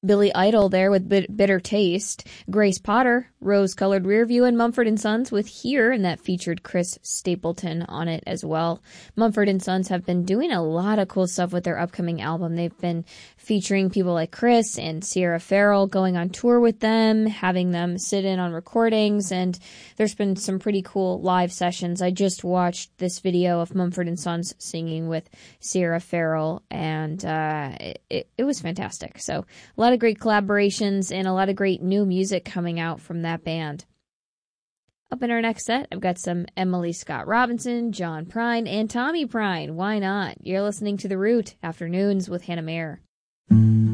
Billy Idol there with Bitter Taste. Grace Potter, Rose-Colored Rearview, and Mumford & Sons with Here, and that featured Chris Stapleton on it as well. Mumford & Sons have been doing a lot of cool stuff with their upcoming album. They've been featuring people like Chris and Sierra Farrell, going on tour with them, having them sit in on recordings, and there's been some pretty cool live sessions. I just watched this video of Mumford & Sons singing with Sierra Farrell, and it was fantastic. So a lot of great collaborations and a lot of great new music coming out from that band. Up in our next set, I've got some Emily Scott Robinson, John Prine, and Tommy Prine. Why not? You're listening to The Root, Afternoons with Hannah Mayer.